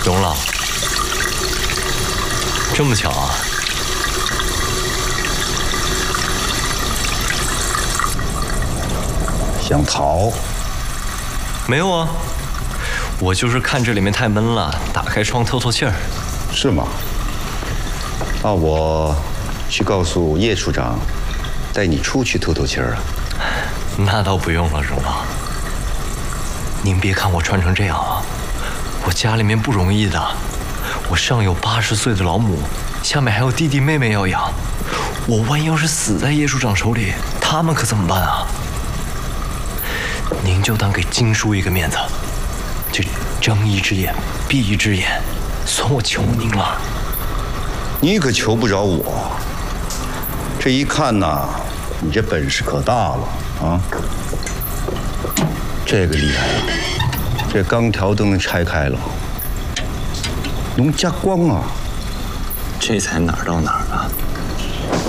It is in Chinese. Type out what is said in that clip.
荣老，这么巧啊？ 想逃？ 没有啊，我就是看这里面太闷了，打开窗透透气儿。 是吗？那我去告诉叶处长，带你出去透透气儿啊。 那倒不用了，荣老。您别看我穿成这样啊，我家里面不容易的，我上有80岁的老母，下面还有弟弟妹妹要养，我万一要是死在叶处长手里，他们可怎么办啊？您就当给金叔一个面子，就睁一只眼闭一只眼，算我求您了。 你可求不着我，这一看呐，你这本事可大了啊！这个厉害了，这钢条都能拆开了，能加光啊！ 这才哪儿到哪儿啊？